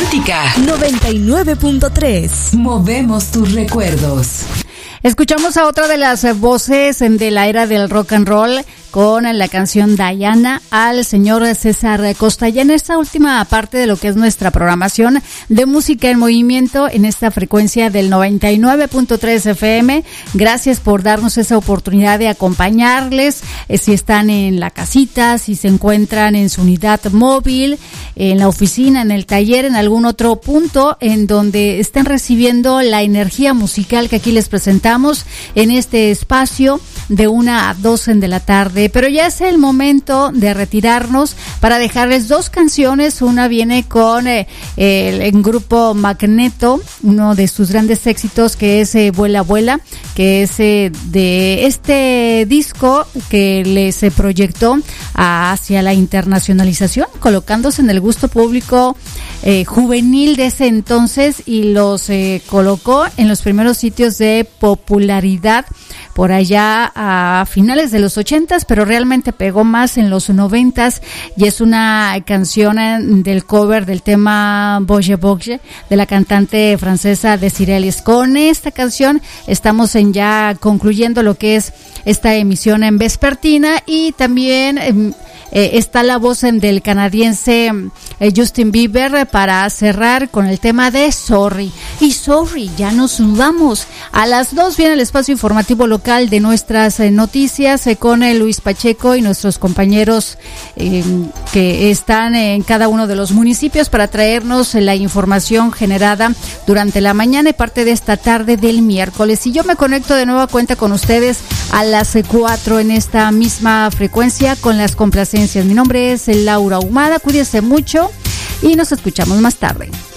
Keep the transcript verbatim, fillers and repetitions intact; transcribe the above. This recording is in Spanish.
romántica. noventa y nueve punto tres. Movemos tus recuerdos. Escuchamos a otra de las voces de la era del rock and roll con la canción Diana, al señor César Costa. Ya en esta última parte de lo que es nuestra programación de música en movimiento en esta frecuencia del noventa y nueve punto tres F M. Gracias por darnos esa oportunidad de acompañarles, eh, si están en la casita, si se encuentran en su unidad móvil, en la oficina, en el taller, en algún otro punto en donde estén recibiendo la energía musical que aquí les presentamos en este espacio de una a dos de la tarde. Pero ya es el momento de retirarnos para dejarles dos canciones. Una viene con eh, el, el grupo Magneto, uno de sus grandes éxitos, que es eh, Vuela Vuela, que es eh, de este disco que les eh, proyectó hacia la internacionalización, colocándose en el gusto público eh, juvenil de ese entonces, y los eh, colocó en los primeros sitios de popularidad por allá a finales de los ochentas, pero realmente pegó más en los noventas, y es una canción del cover del tema Boje Boje de la cantante francesa Desiree Ellis. Con esta canción estamos en ya concluyendo lo que es esta emisión en vespertina, y también eh, eh, está la voz del canadiense eh, Justin Bieber para cerrar con el tema de Sorry. Y Sorry, ya nos vamos. A las dos viene el espacio informativo local de nuestras eh, noticias eh, con eh, Luis Pacheco y nuestros compañeros eh, que están en cada uno de los municipios para traernos eh, la información generada durante la mañana y parte de esta tarde del miércoles. Y yo me conecto de nueva cuenta con ustedes a las cuatro en esta misma frecuencia con las complacencias. Mi nombre es Laura Ahumada, cuídense mucho y nos escuchamos más tarde.